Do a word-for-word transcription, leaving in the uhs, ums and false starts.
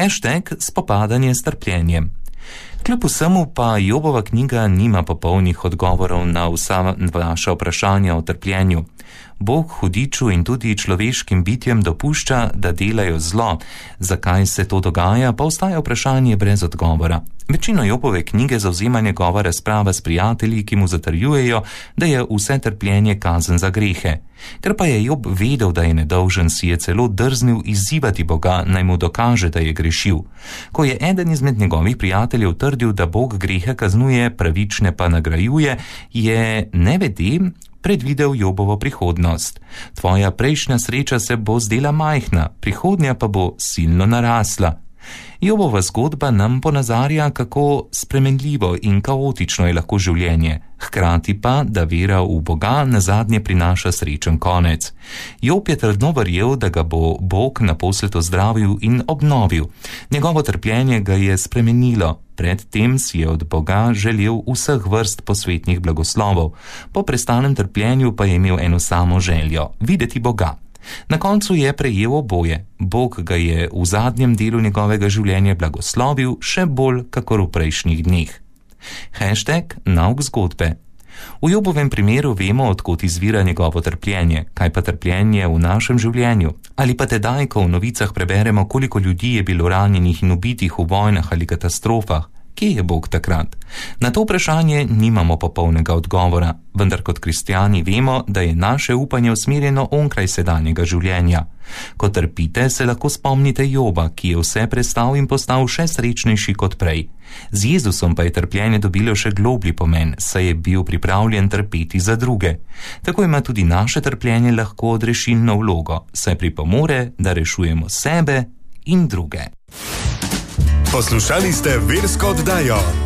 Hashtag spopadanje s trpljenjem. Kljub vsemu pa Jobova knjiga nima popolnih odgovorov na vsa vaša vprašanja o trpljenju. Bog hudiču in tudi človeškim bitjem dopušča, da delajo zlo. Zakaj se to dogaja, pa ostaja vprašanje brez odgovora. Večino Jobove knjige zavzema njegova razprava s prijatelji, ki mu zatrjujejo, da je vse trpljenje kazen za grehe. Ker pa je Job vedel, da je nedolžen, si je celo drznil izzivati Boga, naj mu dokaže, da je grešil. Ko je eden izmed njegovih prijateljev trdil, da Bog grehe kaznuje, pravične pa nagrajuje, je nevede predvidel Jobovo prihodnost. Tvoja prejšnja sreča se bo zdela majhna, prihodnja pa bo silno narasla. Jobova zgodba nam ponazarja, kako spremenljivo in kaotično je lahko življenje, hkrati pa, da vera v Boga nazadnje prinaša srečen konec. Job je trdno verjel, da ga bo Bog naposled ozdravil in obnovil. Njegovo trpljenje ga je spremenilo. Predtem si je od Boga želel vseh vrst posvetnih blagoslovov. Po prestanem trpljenju pa je imel eno samo željo – videti Boga. Na koncu je prejel oboje. Bog ga je v zadnjem delu njegovega življenja blagoslovil še bolj kakor v prejšnjih dneh. Hashtag nauk zgodbe. V Jobovem primeru vemo, odkot izvira njegovo trpljenje, kaj pa trpljenje v našem življenju. Ali pa tedaj, ko v novicah preberemo, koliko ljudi je bilo ranjenih in ubitih v vojnah ali katastrofah. Kje je Bog takrat? Na to vprašanje nimamo popolnega odgovora, vendar kot kristjani vemo, da je naše upanje usmerjeno onkraj sedanjega življenja. Ko trpite, se lahko spomnite Joba, ki je vse prestal in postal še srečnejši kot prej. Z Jezusom pa je trpljenje dobilo še globlji pomen, saj je bil pripravljen trpeti za druge. Tako ima tudi naše trpljenje lahko odrešilno vlogo, saj pripomore, da rešujemo sebe in druge. Poslušali ste versko oddajo